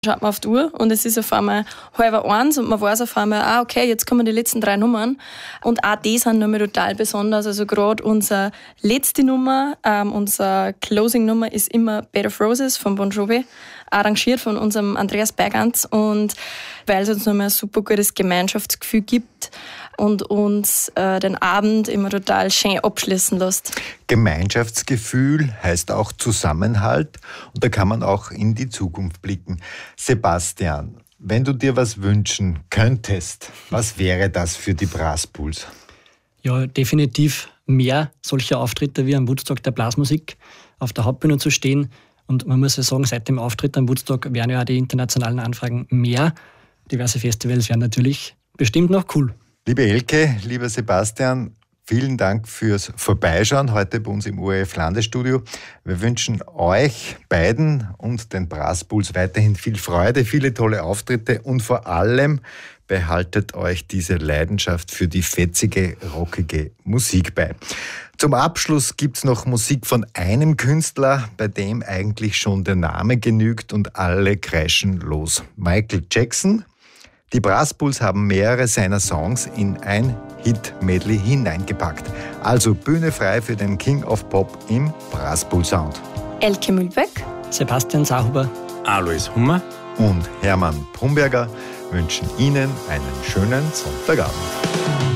schaut man auf die Uhr und es ist auf einmal 12:30 und man weiß auf einmal, okay, jetzt kommen die letzten 3 Nummern. Und auch die sind nochmal total besonders. Also gerade unsere letzte Nummer, unsere Closing-Nummer ist immer Bed of Roses von Bon Jovi, arrangiert von unserem Andreas Bergantz. Und weil es uns nochmal ein super gutes Gemeinschaftsgefühl gibt und uns den Abend immer total schön abschließen lässt. Gemeinschaftsgefühl heißt auch Zusammenhalt und da kann man auch in die Zukunft blicken. Sebastian, wenn du dir was wünschen könntest, was wäre das für die Braspools? Ja, definitiv mehr solcher Auftritte wie am Woodstock der Blasmusik auf der Hauptbühne zu stehen. Und man muss ja sagen, seit dem Auftritt am Woodstock werden ja auch die internationalen Anfragen mehr. Diverse Festivals wären natürlich bestimmt noch cool. Liebe Elke, lieber Sebastian, vielen Dank fürs Vorbeischauen heute bei uns im ORF Landesstudio. Wir wünschen euch beiden und den Braspools weiterhin viel Freude, viele tolle Auftritte und vor allem behaltet euch diese Leidenschaft für die fetzige, rockige Musik bei. Zum Abschluss gibt's noch Musik von einem Künstler, bei dem eigentlich schon der Name genügt und alle kreischen los. Michael Jackson. Die Braspools haben mehrere seiner Songs in ein Hit-Medley hineingepackt. Also Bühne frei für den King of Pop im Braspool-Sound. Elke Mühlbeck, Sebastian Sahuber, Alois Hummer und Hermann Brumberger wünschen Ihnen einen schönen Sonntagabend.